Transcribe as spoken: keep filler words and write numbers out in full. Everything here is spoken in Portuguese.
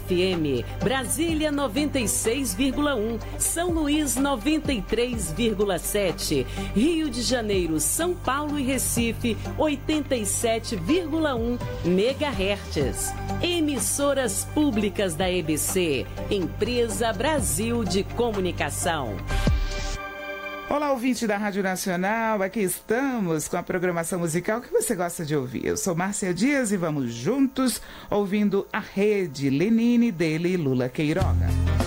F M, Brasília noventa e seis vírgula um, São Luís noventa e três vírgula sete, Rio de Janeiro, São Paulo e Recife oitenta e sete vírgula um megahertz. Emissoras públicas da E B C, Empresa Brasil de Comunicação. Olá, ouvinte da Rádio Nacional, aqui estamos com a programação musical que você gosta de ouvir. Eu sou Márcia Dias e vamos juntos ouvindo A Rede, Lenine, dele e Lula Queiroga.